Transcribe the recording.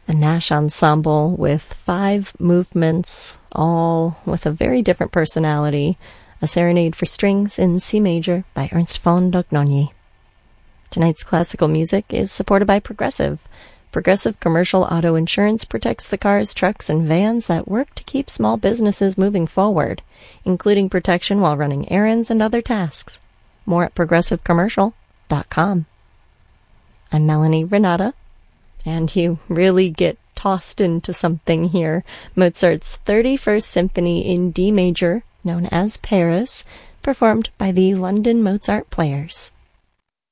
A Nash ensemble with 5 movements, all with a very different personality. A Serenade for Strings in C Major by Ernst von Dohnanyi. Tonight's classical music is supported by Progressive. Progressive Commercial Auto Insurance protects the cars, trucks, and vans that work to keep small businesses moving forward, including protection while running errands and other tasks. More at progressivecommercial.com. I'm Melanie Renata, and you really get tossed into something here. Mozart's 31st Symphony in D major, known as Paris, performed by the London Mozart Players.